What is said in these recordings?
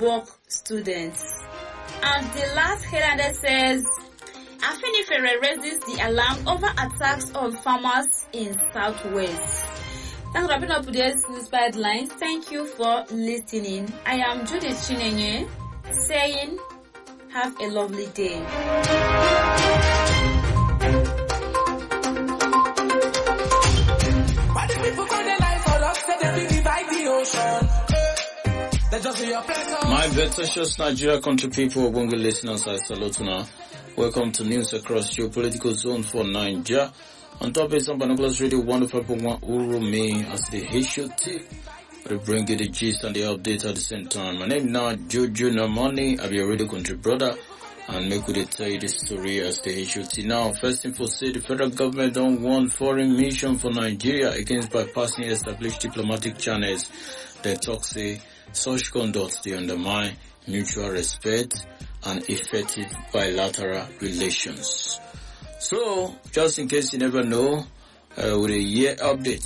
Chibok students. And the last headline says, Afenifere raises the alarm over attacks on farmers in Southwest. Thanks for wrapping up today's news headlines. Thank you for listening. I am Judith Chinenye saying, have a lovely day. My versatious Nigeria country people, Bongo listeners, I salute you now. Welcome to news across geopolitical zone for Nigeria. On top of some binoculars radio 105.1 Urume as the HOT. We bring you the gist and the update at the same time. My name now Jojo Namani. I'll be a radio country brother and make we tell you the story as the HOT. Now, first thing for say, the federal government don't want foreign mission for Nigeria against bypassing established diplomatic channels. They talk say such conduct they undermine mutual respect and effective bilateral relations. So, just in case you never know, with a year update,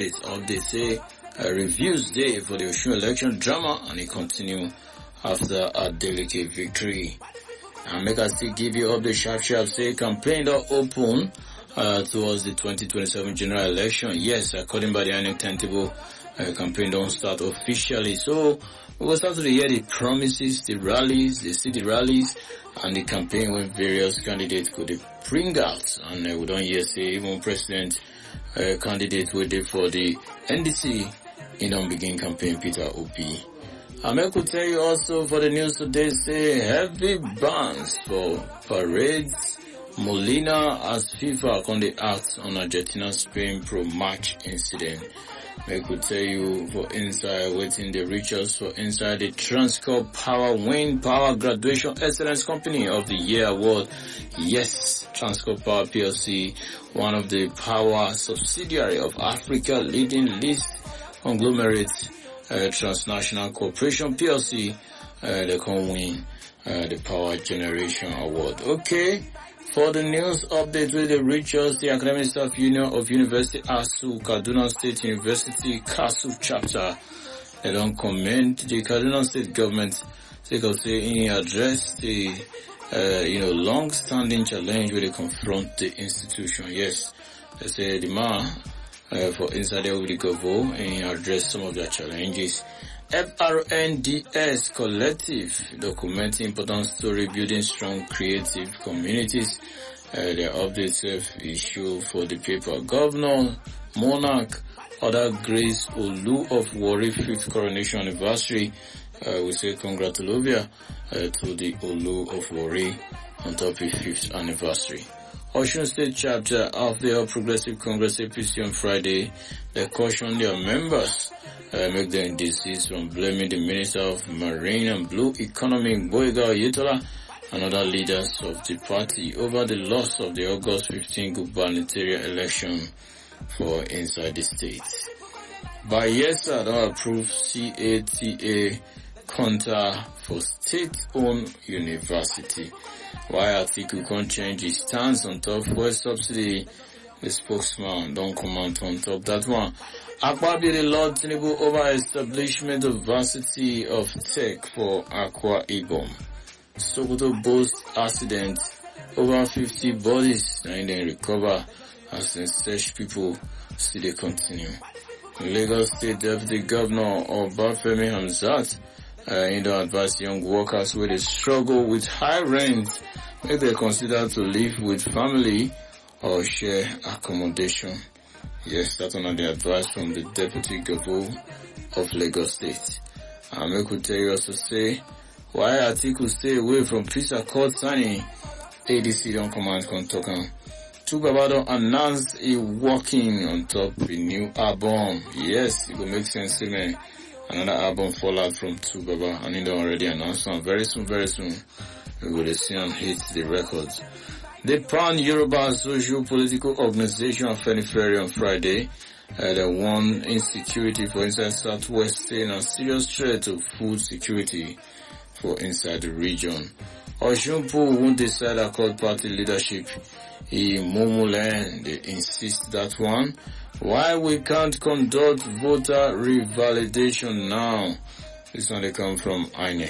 say reviews day for the Osun election drama, and it continue after a delicate victory. And make us still give you update sharp, say campaign don't open towards the 2027 general election. Yes, according by the INEC timetable, campaign don't start officially. So we will start to hear the promises, the rallies, the city rallies, and the campaign when various candidates could bring out. And we don't hear say even president candidate waited for the NDC in on begin campaign Peter Obi. I could tell you also for the news today say heavy bans for parades. Molina as FIFA on the act on Argentina Spain pro match incident. I could tell you for inside waiting the rituals for inside the Transcorp Power Wind Power Graduation Excellence Company of the Year Award. Yes, Transcorp Power PLC, one of the power subsidiary of Africa leading list conglomerate Transnational Corporation PLC, they can win the Power Generation Award. Okay. For the news update with the rituals, the Academic Staff Union of University ASU, Kaduna State University, KASU chapter, they don't commend the Kaduna State government. They can say in address the, long-standing challenge where they confront the institution. Yes, they say the man, for inside there will go and address some of their challenges. FRNDS Collective documenting important story building strong creative communities. Their updates issue for the paper. Governor Monarch other Grace Olu of Warri 5th coronation anniversary. We say congratulations to the Olu of Warri on top of 5th anniversary. Osun State chapter of the All Progressive Congress APC on Friday, they cautioned their members make them desist from blaming the Minister of Marine and Blue Economy, Boyega Oyetola, and other leaders of the party over the loss of the August 15 gubernatorial election for inside the state. Bayelsa don't approve CATA counter for state-owned university. While Atiku can't change his stance on top fuel subsidy, the spokesman don't comment on top that one. Akpabio the Lord Tinubu over establishment of varsity of tech for Akwa Ibom. Sokoto boast accident, over 50 bodies and then recover as in search people still they continue. Lagos State Deputy Governor Obafemi Hamzat advise young workers where they struggle with high rent if they consider to live with family or share accommodation. Yes, that's one of the advice from the Deputy Governor of Lagos State. I could tell you also say, why Atiku stay away from peace accord signing, ADC don't command Kontokan. Tubaba announced a working on top a new album. Yes, it will make sense to me. Another album fallout from Tubaba, and it already announced one. Very soon, we will see and hit the records. The Pan-Yoruba Social Political Organization of Afenifere on Friday, they warned insecurity for inside Southwest saying a serious threat to food security for inside the region. Oshunpo won't decide across party leadership in Momoland. They insist that one. Why we can't conduct voter revalidation now? This one they come from INEC.